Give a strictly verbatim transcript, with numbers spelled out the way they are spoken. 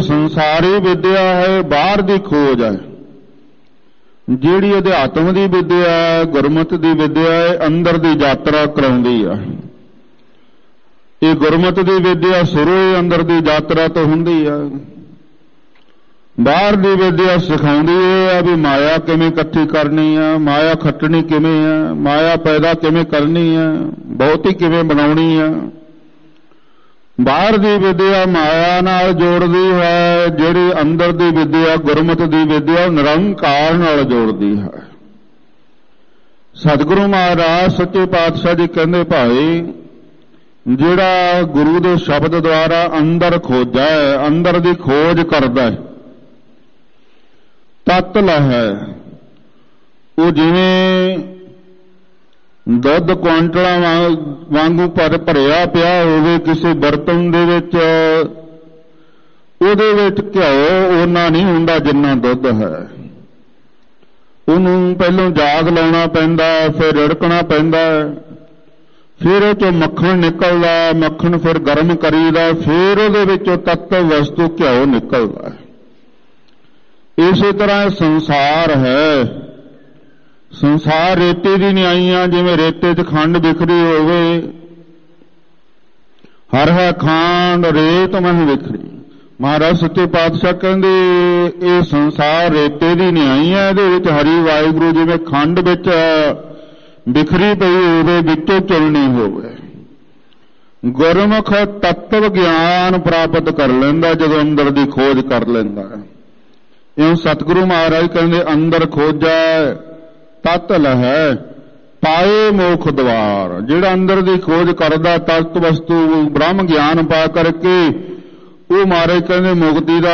ਸੰਸਾਰੀ ਵਿਦਿਆ ਹੈ ਬਾਹਰ ਦੀ ਖੋਜ ਹੈ। ਜਿਹੜੀ ਅਧਿਆਤਮ ਦੀ ਵਿਦਿਆ ਹੈ, ਗੁਰਮਤਿ ਦੀ ਵਿਦਿਆ ਹੈ, ਅੰਦਰ ਦੀ ਯਾਤਰਾ ਕਰਾਉਂਦੀ ਹੈ। ਇਹ ਗੁਰਮਤਿ ਦੀ ਵਿਦਿਆ ਸ਼ੁਰੂ ਹੀ ਅੰਦਰ ਦੀ ਯਾਤਰਾ ਤੋਂ ਹੁੰਦੀ ਹੈ। ਬਾਹਰ ਦੀ ਵਿਦਿਆ ਸਿਖਾਉਂਦੀ ਹੈ ਵੀ ਮਾਇਆ ਕਿਵੇਂ ਇਕੱਠੀ ਕਰਨੀ ਹੈ, ਮਾਇਆ ਖੱਟਣੀ ਕਿਵੇਂ ਹੈ, ਮਾਇਆ ਪੈਦਾ ਕਿਵੇਂ ਕਰਨੀ ਹੈ, ਬਹੁਤੀ ਕਿਵੇਂ ਬਣਾਉਣੀ ਹੈ। ਬਾਹਰ ਦੀ ਵਿਦਿਆ ਮਾਇਆ ਨਾਲ ਜੋੜਦੀ ਹੈ, ਜਿਹੜੀ ਅੰਦਰ ਦੀ ਵਿਦਿਆ ਗੁਰਮਤਿ ਦੀ ਵਿਦਿਆ ਨਿਰੰਕਾਰ ਨਾਲ ਜੋੜਦੀ ਹੈ। ਸਤਿਗੁਰੂ ਮਹਾਰਾਜ ਸੱਚੇ ਪਾਤਸ਼ਾਹ ਜੀ ਕਹਿੰਦੇ ਭਾਈ ਜਿਹੜਾ ਗੁਰੂ ਦੇ ਸ਼ਬਦ ਦੁਆਰਾ ਅੰਦਰ ਖੋਜਾ ਹੈ, ਅੰਦਰ ਦੀ ਖੋਜ ਕਰਦਾ ਹੈ, ਤਤ ਲਹੈ, ਉਹ ਜਿਵੇਂ ਦੁੱਧ ਕੁਆਂਟਲਾਂ ਵਾਂਗੂ ਭਰ ਭਰਿਆ ਪਿਆ ਹੋਵੇ ਕਿਸੇ ਬਰਤਨ ਦੇ ਵਿੱਚ, ਉਹਦੇ ਵਿੱਚ ਘਿਓ ਓਨਾ ਨਹੀਂ ਹੁੰਦਾ ਜਿੰਨਾ ਦੁੱਧ ਹੈ। ਉਹਨੂੰ ਪਹਿਲਾਂ ਜਾਗ ਲਾਉਣਾ ਪੈਂਦਾ, ਫਿਰ ਰਿੜਕਣਾ ਪੈਂਦਾ, ਫਿਰ ਉਹ ਚੋਂ ਮੱਖਣ ਨਿਕਲਦਾ, ਮੱਖਣ ਫਿਰ ਗਰਮ ਕਰੀਦਾ, ਫਿਰ ਉਹਦੇ ਵਿੱਚੋਂ ਤੱਤ ਵਸਤੂ ਘਿਓ ਨਿਕਲਦਾ। ਇਸੇ ਤਰ੍ਹਾਂ ਸੰਸਾਰ ਹੈ। ਸੰਸਾਰ ਰੇਤੇ ਦੀ ਨਿਆਈਆਂ, ਜਿਵੇਂ ਰੇਤੇ 'ਚ ਖੰਡ ਬਿਖਰੀ ਹੋਵੇ, ਹਰ ਹੈ ਖਾਂਡ ਰੇਤ ਮਹਿ ਵਿਖਰੀ। ਮਹਾਰਾਜ ਸੱਚੇ ਪਾਤਸ਼ਾਹ ਕਹਿੰਦੇ ਇਹ ਸੰਸਾਰ ਰੇਤੇ ਦੀ ਨਿਆਈ ਹੈ, ਇਹਦੇ ਵਿੱਚ ਹਰੀ ਵਾਹਿਗੁਰੂ ਜਿਵੇਂ ਖੰਡ ਵਿੱਚ ਬਿਖਰੀ ਪਈ ਹੋਵੇ, ਵਿੱਚੋਂ ਚੁਲਣੀ ਹੋਵੇ। ਗੁਰਮੁਖ ਤੱਤਵ ਗਿਆਨ ਪ੍ਰਾਪਤ ਕਰ ਲੈਂਦਾ ਜਦੋਂ ਅੰਦਰ ਦੀ ਖੋਜ ਕਰ ਲੈਂਦਾ। ਇਉਂ ਸਤਿਗੁਰੂ ਮਹਾਰਾਜ ਕਹਿੰਦੇ ਅੰਦਰ ਖੋਜੈ ਤਤ ਲਹੈ ਪਾਏ ਮੋਖ ਦਵਾਰ। ਜਿਹੜਾ ਅੰਦਰ ਦੀ ਖੋਜ ਕਰਦਾ ਤਤ ਵਸਤੂ ਬ੍ਰਹਮ ਗਿਆਨ ਪਾ ਕਰਕੇ, ਉਹ ਮਹਾਰਾਜ ਕਹਿੰਦੇ ਮੁਕਤੀ ਦਾ